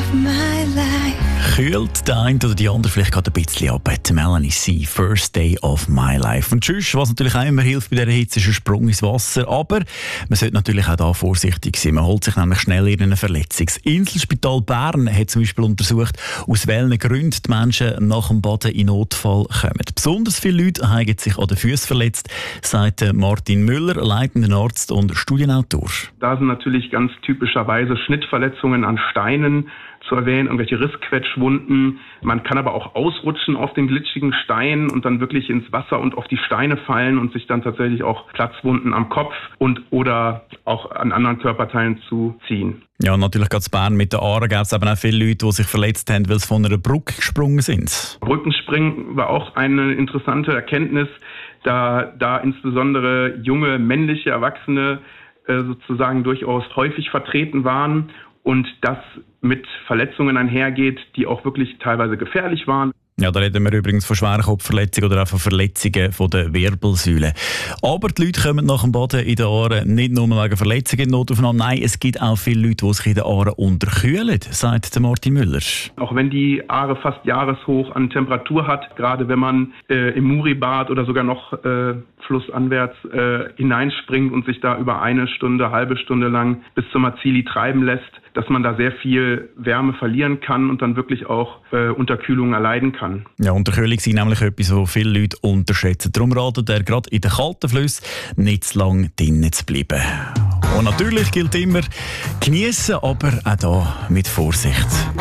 of my life. Kühlt der eine oder die andere vielleicht gerade ein bisschen ab. Die Melanie C. First Day of My Life. Und sonst, was natürlich auch immer hilft bei dieser Hitze, ist ein Sprung ins Wasser. Aber man sollte natürlich auch da vorsichtig sein. Man holt sich nämlich schnell in eine Verletzung. Das Inselspital Bern hat zum Beispiel untersucht, aus welchen Gründen die Menschen nach dem Baden in Notfall kommen. Besonders viele Leute haben sich an den Füßen verletzt, sagt Martin Müller, leitender Arzt und Studienautor. Da sind natürlich ganz typischerweise Schnittverletzungen an Steinen zu erwähnen, irgendwelche Rissquetschwunden. Man kann aber auch ausrutschen auf den glitschigen Stein und dann wirklich ins Wasser und auf die Steine fallen und sich dann tatsächlich auch Platzwunden am Kopf und oder auch an anderen Körperteilen zuziehen. Ja, natürlich gerade in Bern mit der Aare gab es aber auch viele Leute, die sich verletzt haben, weil sie von einer Brücke gesprungen sind. Brückenspringen war auch eine interessante Erkenntnis, da insbesondere junge männliche Erwachsene sozusagen durchaus häufig vertreten waren und das mit Verletzungen einhergeht, die auch wirklich teilweise gefährlich waren. Ja, da reden wir übrigens von schweren Kopfverletzungen oder auch von Verletzungen von der Wirbelsäule. Aber die Leute kommen nach dem Baden in den Aare nicht nur wegen Verletzungen in Notaufnahme. Nein, es gibt auch viele Leute, die sich in den Aare unterkühlen, sagt Martin Müller. Auch wenn die Aare fast jahreshoch an Temperatur hat, gerade wenn man im Muri-Bad oder sogar noch flussanwärts hineinspringt und sich da über eine Stunde, halbe Stunde lang bis zum Marzili treiben lässt, dass man da sehr viel Wärme verlieren kann und dann wirklich auch Unterkühlung erleiden kann. Ja, Unterkühlung ist nämlich etwas, was viele Leute unterschätzen. Darum ratet er gerade in den kalten Flüssen nicht zu lange drinnen zu bleiben. Und natürlich gilt immer, geniessen, aber auch hier mit Vorsicht.